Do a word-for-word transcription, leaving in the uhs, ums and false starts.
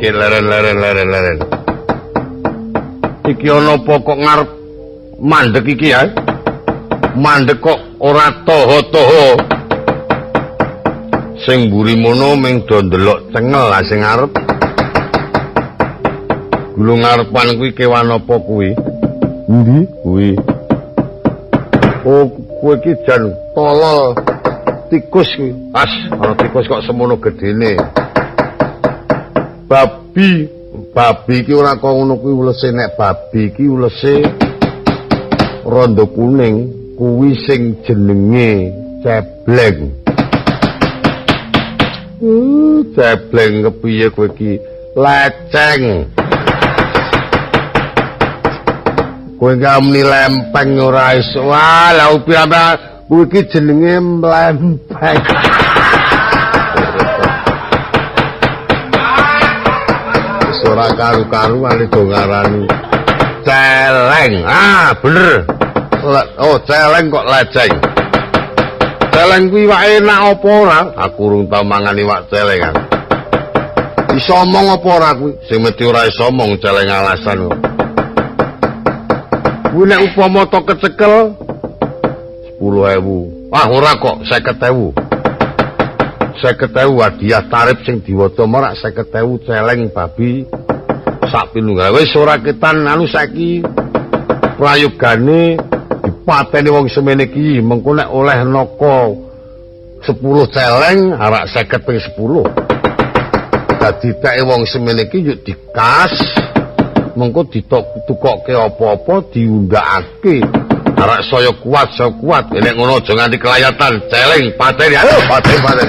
iki leren-leren leren-leren. Iki ana apa kok ngarep mandek iki ya? Mandek kok ora toho-toho. Sing mburi mono ming do ndelok cengel lah sing ngarep. Gulung ngarepan kuwi kewan apa kuwi? Endi? Kuwi. Oh, kuwi iki jan tolol. Tikus kuwi. As, ana tikus kok semono gedene. Babi, babi iki ora kok ngono kuwi ulese nek babi iki ulese rondo kuning kuwi sing jenenge cebleng. Uh, cebleng kepiye kowe iki? Leceng. Kowe ngamuni lempeng ora iso. Wah, lha opo apa kuwi iki jenenge mlempeng. Wis ora karu-karuan do ngarani celeng. Ah, bener. Oh, celeng kok leceng. Celeng kuwi wae enak apa ora? Aku urung tau mangan iwak celeng kan. Iso omong apa ora kuwi? Sing mesti ora iso omong celeng alasan kok. Kuwi nek upama to kecekel sepuluh ewu. Ah ora kok seket ewu. seket ewu hadiah tarif sing diwaca merak seket ewu celeng babi sak pilunggal. Wis ora ketan anu saiki prayogane dipateni wong semene iki mengko nek oleh naka sepuluh celeng arak seket ping sepuluh. Dadi teke wong semene iki yuk dikas mengko ditukokke apa-apa diundhakake arak saya kuat saya kuat nek ngono aja nganti kelayatan celeng pateni ayo pateni pateni